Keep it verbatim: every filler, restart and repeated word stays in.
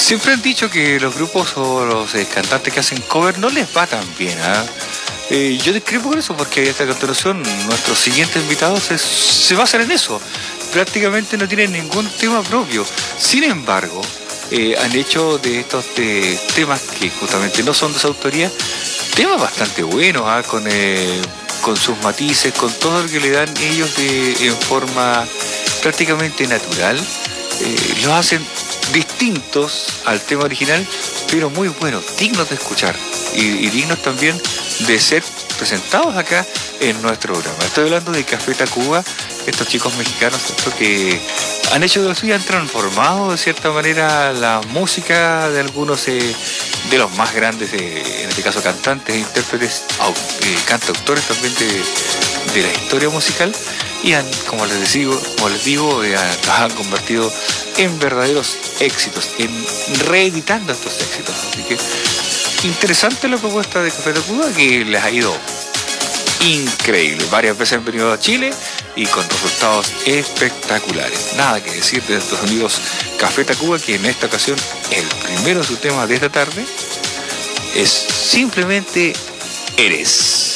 Siempre han dicho que los grupos o los eh, cantantes que hacen cover no les va tan bien, ¿ah? Eh, yo discrepo con eso porque esta continuación nuestros siguientes invitados se, se basan en eso. Prácticamente no tienen ningún tema propio. Sin embargo, eh, han hecho de estos de, temas que justamente no son de su autoría, temas bastante buenos, ¿ah? con, eh, con sus matices, con todo lo que le dan ellos de, en forma prácticamente natural. Eh, los hacen distintos al tema original, pero muy buenos, dignos de escuchar y, y dignos también de ser presentados acá en nuestro programa. Estoy hablando de Café Tacuba, estos chicos mexicanos, ¿cierto?, que han hecho de lo suyo, han transformado de cierta manera la música de algunos eh, de los más grandes, eh, en este caso cantantes e intérpretes, eh, cantautores también de, de la historia musical, y han, como les digo, como les digo eh, los han convertido en verdaderos éxitos, en reeditando estos éxitos. Así que interesante la propuesta de Café Tacuba, que les ha ido increíble. Varias veces han venido a Chile y con resultados espectaculares. Nada que decir de estos amigos Café Tacuba, que en esta ocasión el primero de su tema de esta tarde es simplemente Eres.